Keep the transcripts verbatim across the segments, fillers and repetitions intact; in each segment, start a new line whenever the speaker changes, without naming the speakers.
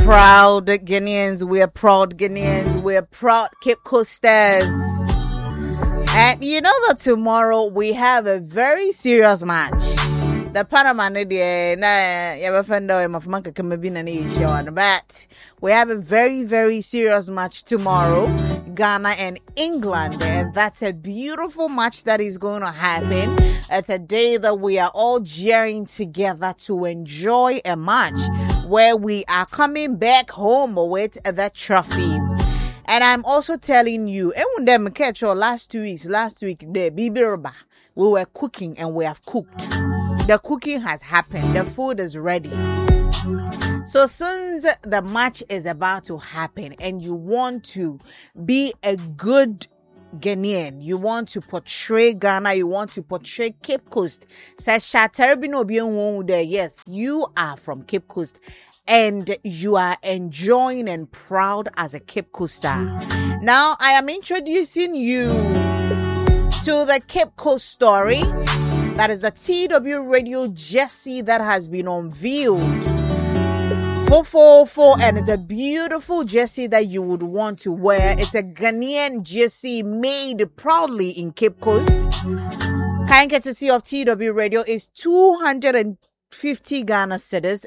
proud Guineans. We're proud Guineans. We're proud Cape Coasters. And you know that tomorrow we have a very serious match. The Panama Nidia, na you friend of Manka Kamabina Nation, but we have a very, very serious match tomorrow. Ghana and England, and that's a beautiful match that is going to happen. It's a day that we are all jeering together to enjoy a match where we are coming back home with the trophy. And I'm also telling you, last two weeks, last week, the Bibiroba, we were cooking and we have cooked. The cooking has happened. The food is ready. So since the match is about to happen and you want to be a good Ghanaian, you want to portray Ghana, you want to portray Cape Coast, yes, you are from Cape Coast and you are enjoying and proud as a Cape Coaster. Now I am introducing you to the Cape Coast story. That is the T W Radio jersey that has been unveiled. four four four, and it's a beautiful jersey that you would want to wear. It's a Ghanaian jersey made proudly in Cape Coast. Kind courtesy of T W Radio is two hundred fifty Ghana cedis.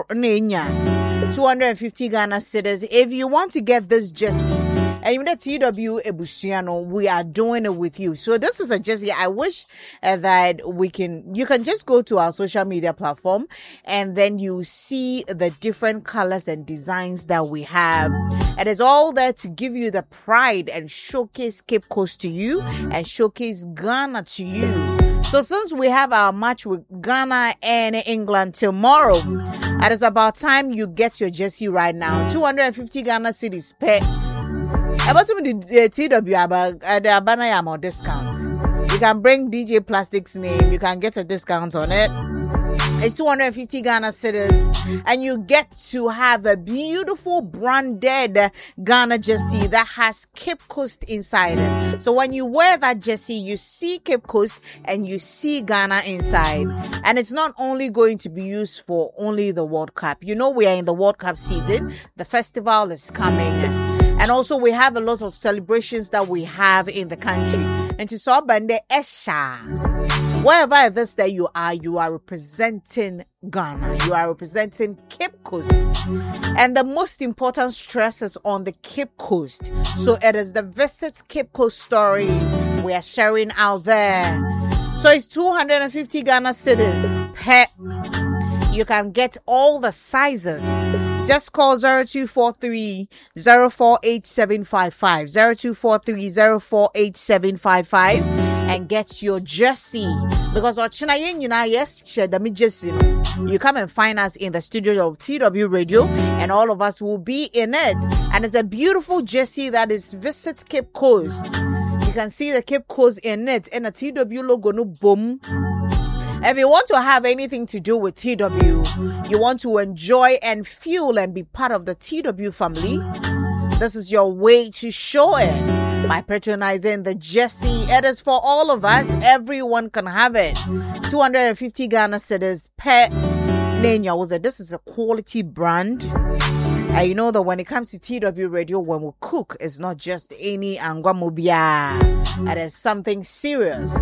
two hundred fifty Ghana cedis. If you want to get this jersey, and you know T W Ebusiano, we are doing it with you. So this is a jersey. I wish uh, that we can, you can just go to our social media platform and then you see the different colors and designs that we have. It is all there to give you the pride and showcase Cape Coast to you and showcase Ghana to you. So since we have our match with Ghana and England tomorrow, it is about time you get your jersey right now. two hundred fifty Ghana cedis per. About the T W about the Abanayamo discount. You can bring D J Plastic's name. You can get a discount on it. It's two hundred fifty Ghana cedis, and you get to have a beautiful branded Ghana jersey that has Cape Coast inside it. So when you wear that jersey, you see Cape Coast and you see Ghana inside. And it's not only going to be used for only the World Cup. You know, we are in the World Cup season. The festival is coming. And also we have a lot of celebrations that we have in the country. And to so bande esha. Wherever it is that you are, you are representing Ghana. You are representing Cape Coast. And the most important stress is on the Cape Coast. So it is the Visit Cape Coast story we are sharing out there. So it's two hundred fifty Ghana cedis per. You can get all the sizes. Just call zero two four three, zero four eight seven five five, zero two four three, zero four eight seven five five and get your jersey. Because you know, yes, jersey. You come and find us in the studio of T W Radio and all of us will be in it. And it's a beautiful jersey that is Visit Cape Coast. You can see the Cape Coast in it and a T W logo no boom. If you want to have anything to do with T W, you want to enjoy and feel and be part of the T W family, this is your way to show it by patronizing the jersey. It is for all of us. Everyone can have it. two hundred fifty Ghana cedis per Nenya. Was it? This is a quality brand. And you know that when it comes to T W Radio, when we cook, it's not just any angwa mobia. It is something serious.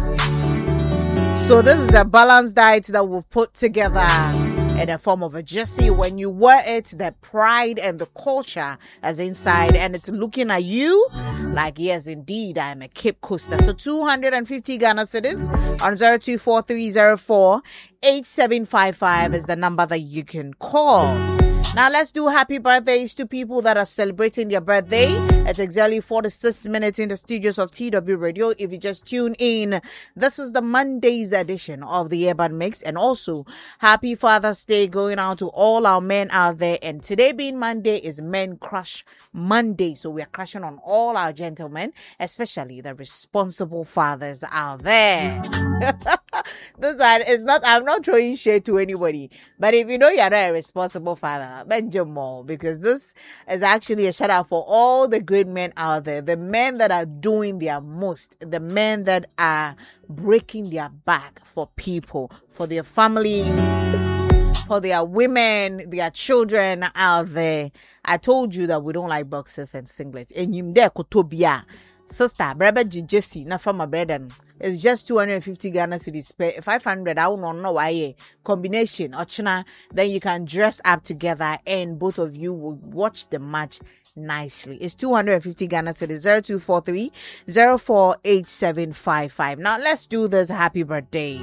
So this is a balanced diet that we've put together in the form of a jersey. When you wear it, the pride and the culture is inside and it's looking at you like, yes, indeed, I am a Cape Coaster. So two hundred fifty Ghana cedis on zero two four three zero four eight seven five five is the number that you can call. Now let's do happy birthdays to people that are celebrating their birthday. It's exactly forty-six minutes in the studios of T W Radio. If you just tune in, this is the Monday's edition of the Urban Mix. And also, happy Father's Day going out to all our men out there. And today being Monday is Men Crush Monday. So we are crushing on all our gentlemen, especially the responsible fathers out there. This one is not, I'm not throwing shade to anybody. But if you know you're not a responsible father, Benjamin, because this is actually a shout out for all the great men out there, the men that are doing their most, the men that are breaking their back for people, for their family, for their women, their children out there. I told you that we don't like boxers and singlets. And you there kotobia. Sister, brother Jesse, na for my brother. It's just two hundred fifty Ghana cedis. five hundred, I don't know why. Combination, Ochina, then you can dress up together and both of you will watch the match nicely. It's two hundred fifty Ghana cedis. zero two four three zero four eight seven five five. Now let's do this happy birthday.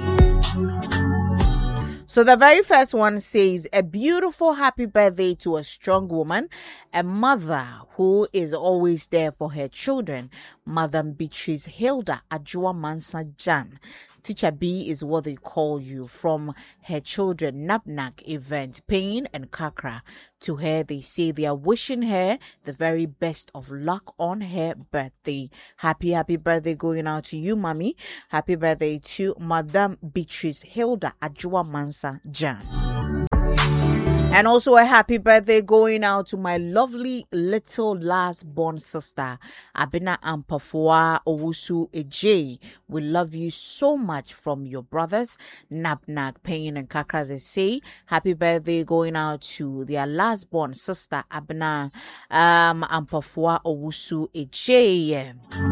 So the very first one says, a beautiful happy birthday to a strong woman, a mother who is always there for her children, Madam Beatrice Hilda Ajua Mansa Jan. Teacher B is what they call you, from her children Napnak event, Pain and Kakra. To her, they say they are wishing her the very best of luck on her birthday. Happy, happy birthday going out to you, mommy. Happy birthday to Madam Beatrice Hilda Ajua Mansa Jan. And also a happy birthday going out to my lovely little last born sister, Abina Ampafua Owusu Ejay. We love you so much from your brothers, Napnak, Pain and Kakra. They say happy birthday going out to their last born sister, Abina um, Ampafua Owusu Ejay.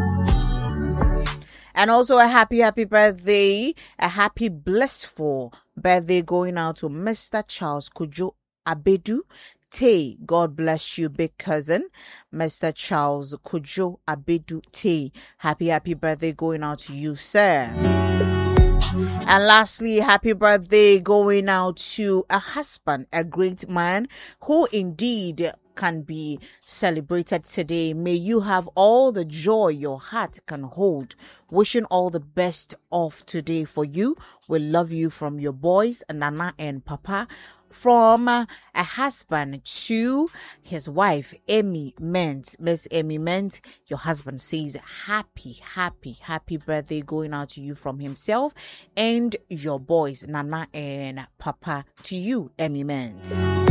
And also a happy, happy birthday, a happy, blissful birthday going out to Mister Charles Kujo Abedu Tay. God bless you, big cousin, Mister Charles Kujo Abedu Tay. Happy, happy birthday going out to you, sir. And lastly, happy birthday going out to a husband, a great man who indeed can be celebrated today. May you have all the joy your heart can hold. Wishing all the best of today for you. We love you from your boys, Nana and Papa. From uh, a husband to his wife, Emmy Ment. Miss Emmy Ment, your husband says happy, happy, happy birthday going out to you from himself and your boys, Nana and Papa, to you, Emmy Ment.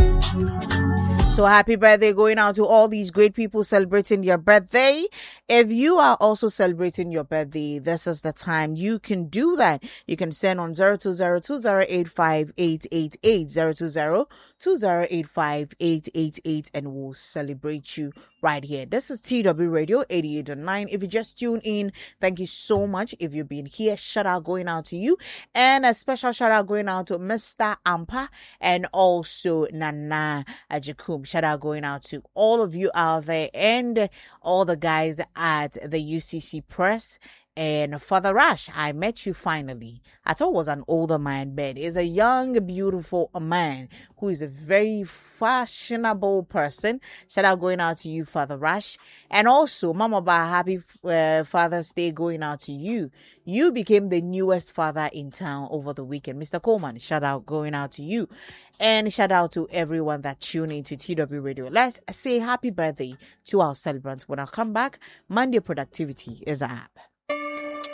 So happy birthday going out to all these great people celebrating your birthday. If you are also celebrating your birthday, this is the time you can do that. You can send on zero two zero two zero eight five eight eight eight, zero two zero two zero eight five eight eight eight, and we'll celebrate you right here. This is T W Radio eighty-eight point nine. If you just tuned in, thank you so much. If you've been here, shout out going out to you. And a special shout out going out to Mister Ampa and also Nana Ajikum. Shout out going out to all of you out there and all the guys at the U C C Press. And Father Rash, I met you finally. I thought it was an older man, but he's a young, beautiful man who is a very fashionable person. Shout out going out to you, Father Rash. And also, Mama Ba, happy uh, Father's Day going out to you. You became the newest father in town over the weekend. Mister Coleman, shout out going out to you. And shout out to everyone that tuned into T W Radio. Let's say happy birthday to our celebrants. When I come back, Monday Productivity is up.